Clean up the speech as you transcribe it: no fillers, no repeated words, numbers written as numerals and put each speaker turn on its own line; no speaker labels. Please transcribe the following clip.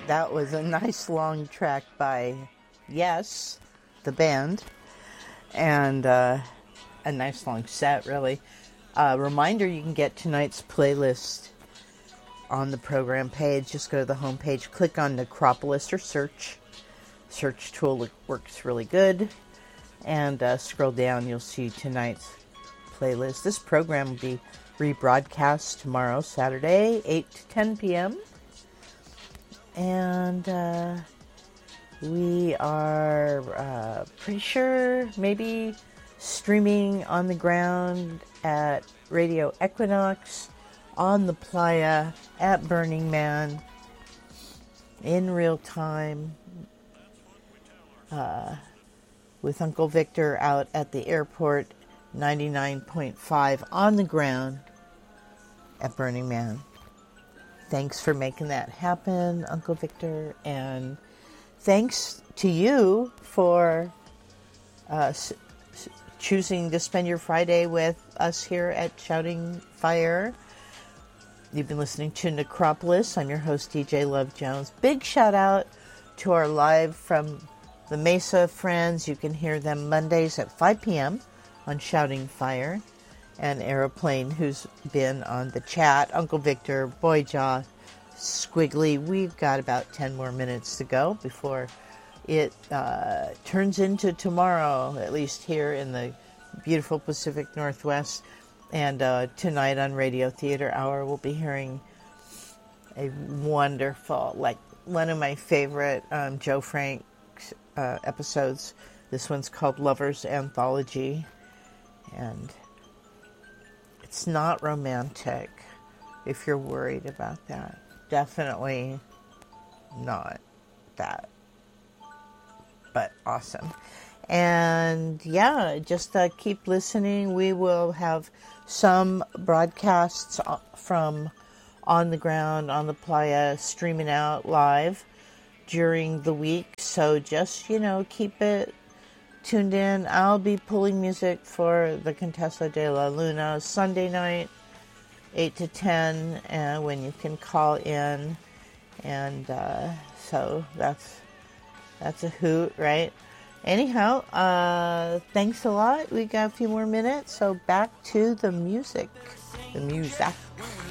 That was a nice long track by Yes, the band, and a nice long set, really. Reminder, you can get tonight's playlist on the program page. Just go to the home page, click on Necropolis or search. Search tool works really good. And scroll down, you'll see tonight's playlist. This program will be rebroadcast tomorrow, Saturday, 8 to 10 p.m. And we are pretty sure maybe streaming on the ground at Radio Equinox, on the Playa, at Burning Man, in real time, with Uncle Victor out at the airport, 99.5 on the ground at Burning Man. Thanks for making that happen, Uncle Victor, and thanks to you for choosing to spend your Friday with us here at Shouting Fire. You've been listening to Necropolis. I'm your host, DJ Love Jones. Big shout out to our live from the Mesa friends. You can hear them Mondays at 5 p.m. on Shouting Fire. And Aeroplane, who's been on the chat, Uncle Victor, Boyjaw, Squiggly. We've got about 10 more minutes to go before it turns into tomorrow, at least here in the beautiful Pacific Northwest. And tonight on Radio Theater Hour, we'll be hearing a wonderful, like one of my favorite Joe Frank episodes. This one's called Lovers Anthology. And it's not romantic, if you're worried about that. Definitely not that. But awesome. And yeah, just keep listening. We will have some broadcasts from on the ground, on the playa, streaming out live during the week. So just, keep it tuned in. I'll be pulling music for the Contessa de la Luna Sunday night, 8 to 10, when you can call in. And so that's a hoot, right? Anyhow, thanks a lot. We got a few more minutes, so back to the music. The music.